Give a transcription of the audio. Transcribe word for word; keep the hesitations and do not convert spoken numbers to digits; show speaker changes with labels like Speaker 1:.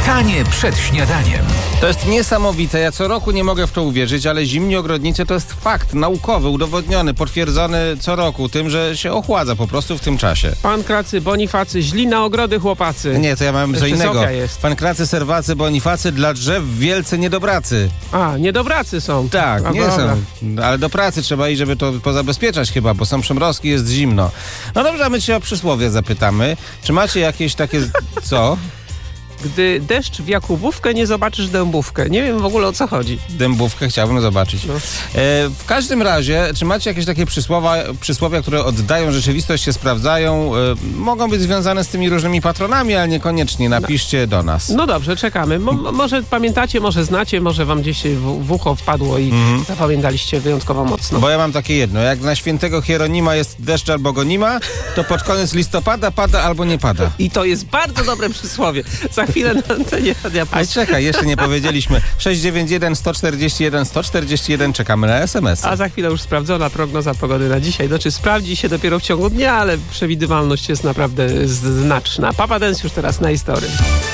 Speaker 1: Czytanie przed śniadaniem.
Speaker 2: To jest niesamowite. Ja co roku nie mogę w to uwierzyć, ale zimni ogrodnicy to jest fakt naukowy, udowodniony, potwierdzony co roku tym, że się ochładza po prostu w tym czasie.
Speaker 3: Pankracy, Bonifacy, źli na ogrody chłopacy.
Speaker 2: Nie, to ja mam co
Speaker 3: Jeszcze
Speaker 2: innego.
Speaker 3: Zofia jest.
Speaker 2: Pankracy, serwacy, bonifacy, dla drzew wielce niedobracy.
Speaker 3: A, niedobracy są.
Speaker 2: Tak,
Speaker 3: A,
Speaker 2: nie
Speaker 3: dobra.
Speaker 2: są. Ale do pracy trzeba iść, żeby to pozabezpieczać chyba, bo są przymrozki, jest zimno. No dobrze, a my cię o przysłowie zapytamy. Czy macie jakieś takie... Co?
Speaker 3: Gdy deszcz w Jakubówkę, nie zobaczysz dębówkę. Nie wiem w ogóle o co chodzi.
Speaker 2: Dębówkę chciałbym zobaczyć.
Speaker 3: No.
Speaker 2: E, w każdym razie, czy macie jakieś takie przysłowa, przysłowia, które oddają rzeczywistość, się sprawdzają? E, mogą być związane z tymi różnymi patronami, ale niekoniecznie. Napiszcie do nas.
Speaker 3: No dobrze, czekamy. Mo- może pamiętacie, może znacie, może wam gdzieś w, w ucho wpadło i
Speaker 2: Mhm.
Speaker 3: zapamiętaliście wyjątkowo mocno.
Speaker 2: Bo ja mam takie jedno. Jak na świętego Hieronima jest deszcz albo go nie ma, to pod koniec listopada pada albo nie pada.
Speaker 3: I to jest bardzo dobre przysłowie. Za chwilę na antenie Radia
Speaker 2: Ale
Speaker 3: Plus.
Speaker 2: czekaj, jeszcze nie powiedzieliśmy. sześć dziewięć jeden, sto czterdzieści jeden, sto czterdzieści jeden. Czekamy na es em es.
Speaker 3: A za chwilę już sprawdzona prognoza pogody na dzisiaj. Znaczy sprawdzi się dopiero w ciągu dnia, ale przewidywalność jest naprawdę znaczna. Papa Dance już teraz na historii.